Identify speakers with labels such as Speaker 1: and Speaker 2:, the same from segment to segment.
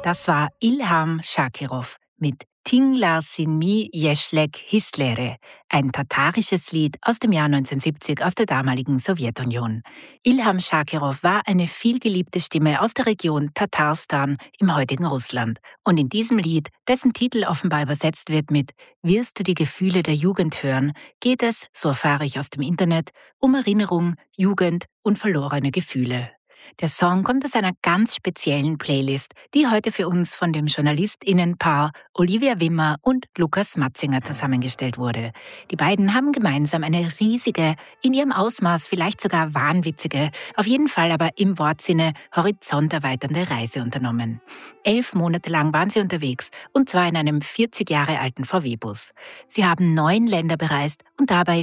Speaker 1: Das war Ilham Shakirov mit Tinglarsin mi Jeschlek Hislere, ein tatarisches Lied aus dem Jahr 1970 aus der damaligen Sowjetunion. Ilham Shakirov war eine vielgeliebte Stimme aus der Region Tatarstan im heutigen Russland. Und in diesem Lied, dessen Titel offenbar übersetzt wird mit »Wirst du die Gefühle der Jugend hören«, geht es, so erfahre ich aus dem Internet, um Erinnerung, Jugend und verlorene Gefühle. Der Song kommt aus einer ganz speziellen Playlist, die heute für uns von dem JournalistInnenpaar Olivia Wimmer und Lukas Matzinger zusammengestellt wurde. Die beiden haben gemeinsam eine riesige, in ihrem Ausmaß vielleicht sogar wahnwitzige, auf jeden Fall aber im Wortsinne horizonterweiternde Reise unternommen. 11 Monate lang waren sie unterwegs, und zwar in einem 40 Jahre alten VW-Bus. Sie haben 9 Länder bereist und dabei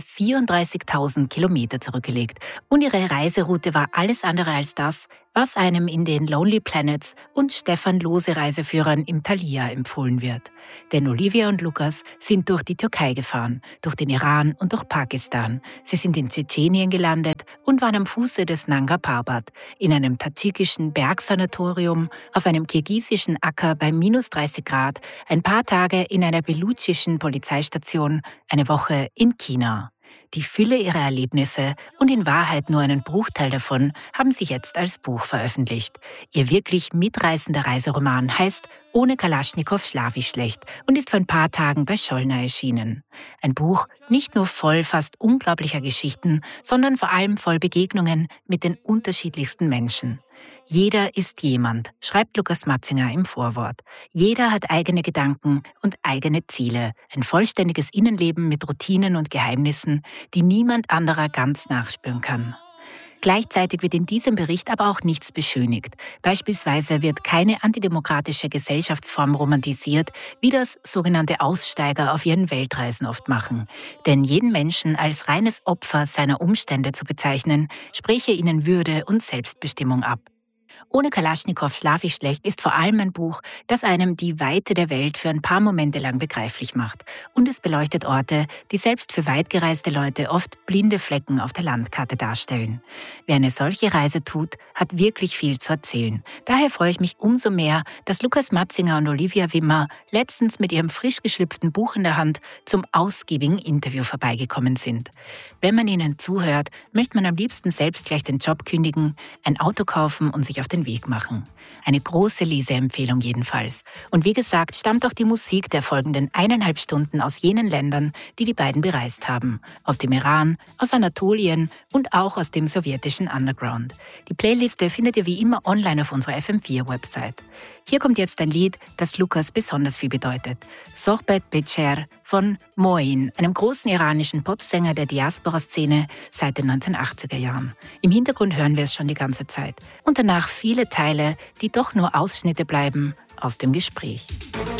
Speaker 1: 34.000 Kilometer zurückgelegt. Und ihre Reiseroute war alles andere als das, was einem in den Lonely Planets und Stefan Lose Reiseführern im Thalia empfohlen wird. Denn Olivia und Lukas sind durch die Türkei gefahren, durch den Iran und durch Pakistan. Sie sind in Tschetschenien gelandet und waren am Fuße des Nanga Parbat, in einem tadschikischen Bergsanatorium, auf einem kirgisischen Acker bei minus 30 Grad, ein paar Tage in einer belutschischen Polizeistation, eine Woche in China. Die Fülle ihrer Erlebnisse und in Wahrheit nur einen Bruchteil davon haben sie jetzt als Buch veröffentlicht. Ihr wirklich mitreißender Reiseroman heißt »Ohne Kalaschnikow schlaf ich schlecht« und ist vor ein paar Tagen bei Schollner erschienen. Ein Buch nicht nur voll fast unglaublicher Geschichten, sondern vor allem voll Begegnungen mit den unterschiedlichsten Menschen. Jeder ist jemand, schreibt Lukas Matzinger im Vorwort. Jeder hat eigene Gedanken und eigene Ziele, ein vollständiges Innenleben mit Routinen und Geheimnissen, die niemand anderer ganz nachspüren kann. Gleichzeitig wird in diesem Bericht aber auch nichts beschönigt. Beispielsweise wird keine antidemokratische Gesellschaftsform romantisiert, wie das sogenannte Aussteiger auf ihren Weltreisen oft machen. Denn jeden Menschen als reines Opfer seiner Umstände zu bezeichnen, spräche ihnen Würde und Selbstbestimmung ab. Ohne Kalaschnikow schlaf ich schlecht ist vor allem ein Buch, das einem die Weite der Welt für ein paar Momente lang begreiflich macht. Und es beleuchtet Orte, die selbst für weitgereiste Leute oft blinde Flecken auf der Landkarte darstellen. Wer eine solche Reise tut, hat wirklich viel zu erzählen. Daher freue ich mich umso mehr, dass Lukas Matzinger und Olivia Wimmer letztens mit ihrem frisch geschlüpften Buch in der Hand zum ausgiebigen Interview vorbeigekommen sind. Wenn man ihnen zuhört, möchte man am liebsten selbst gleich den Job kündigen, ein Auto kaufen und sich auf den Weg machen. Eine große Leseempfehlung jedenfalls. Und wie gesagt, stammt auch die Musik der folgenden 1,5 Stunden aus jenen Ländern, die die beiden bereist haben. Aus dem Iran, aus Anatolien und auch aus dem sowjetischen Underground. Die Playliste findet ihr wie immer online auf unserer FM4-Website. Hier kommt jetzt ein Lied, das Lukas besonders viel bedeutet. Sohbet Becher von Moin, einem großen iranischen Popsänger der Diaspora-Szene seit den 1980er Jahren. Im Hintergrund hören wir es schon die ganze Zeit. Und danach viele Teile, die doch nur Ausschnitte bleiben aus dem Gespräch.